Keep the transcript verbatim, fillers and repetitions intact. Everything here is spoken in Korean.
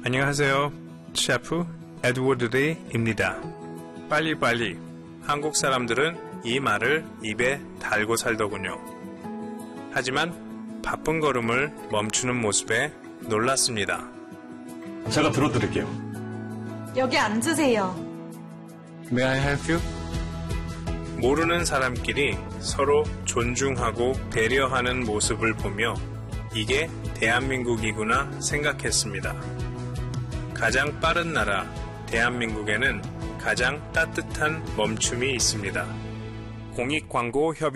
안녕하세요. 셰프 에드워드 리입니다. 빨리빨리. 한국 사람들은 이 말을 입에 달고 살더군요. 하지만 바쁜 걸음을 멈추는 모습에 놀랐습니다. 제가 들어드릴게요. 여기 앉으세요. May I help you? 모르는 사람끼리 서로 존중하고 배려하는 모습을 보며 이게 대한민국이구나 생각했습니다. 가장 빠른 나라 대한민국에는 가장 따뜻한 멈춤이 있습니다. 공익광고 협의